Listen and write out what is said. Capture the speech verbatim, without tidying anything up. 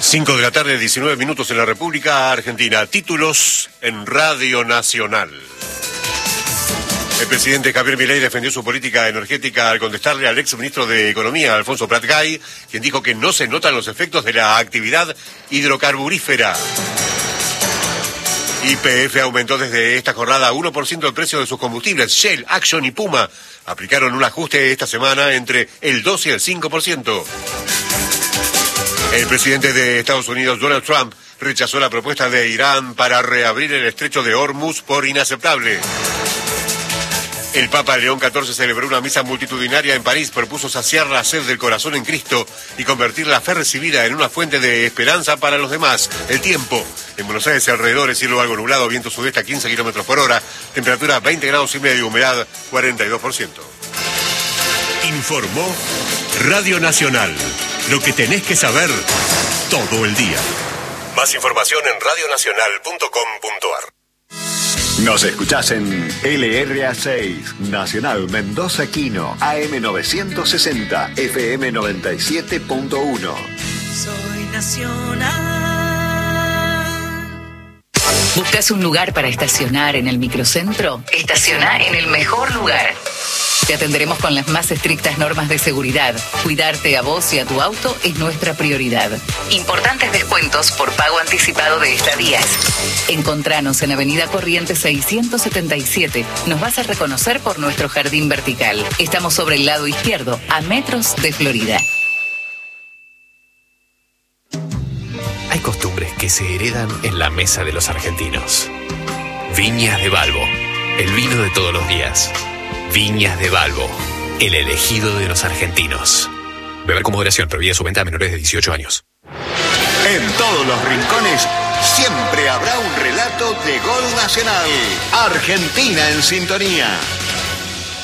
cinco de la tarde, diecinueve minutos en la República Argentina. Títulos en Radio Nacional. El presidente Javier Milei defendió su política energética al contestarle al ex ministro de Economía, Alfonso Prat-Gay, quien dijo que no se notan los efectos de la actividad hidrocarburífera. Y P F aumentó desde esta jornada uno por ciento el precio de sus combustibles. Shell, Action y Puma aplicaron un ajuste esta semana entre el dos y el cinco por ciento. El presidente de Estados Unidos, Donald Trump, rechazó la propuesta de Irán para reabrir el estrecho de Hormuz por inaceptable. El Papa León catorce celebró una misa multitudinaria en París, propuso saciar la sed del corazón en Cristo y convertir la fe recibida en una fuente de esperanza para los demás. El tiempo. En Buenos Aires y alrededores, cielo algo nublado, viento sudeste a quince kilómetros por hora, temperatura veinte grados y medio, humedad cuarenta y dos por ciento. Informó Radio Nacional. Lo que tenés que saber todo el día. Más información en radio nacional punto com punto a r. Nos escuchás en L R A seis, Nacional Mendoza Quino, A M novecientos sesenta, F M noventa y siete punto uno. Soy Nacional. ¿Buscas un lugar para estacionar en el microcentro? Estaciona en el mejor lugar. Te atenderemos con las más estrictas normas de seguridad. Cuidarte a vos y a tu auto es nuestra prioridad. Importantes descuentos por pago anticipado de estadías. Encontranos en Avenida Corrientes seiscientos setenta y siete. Nos vas a reconocer por nuestro jardín vertical. Estamos sobre el lado izquierdo, a metros de Florida. Hay costumbres que se heredan en la mesa de los argentinos. Viñas de Balbo, el vino de todos los días. Viñas de Balbo, el elegido de los argentinos. Beber con moderación, prohibida su venta a menores de dieciocho años. En todos los rincones siempre habrá un relato de gol nacional. Argentina en sintonía.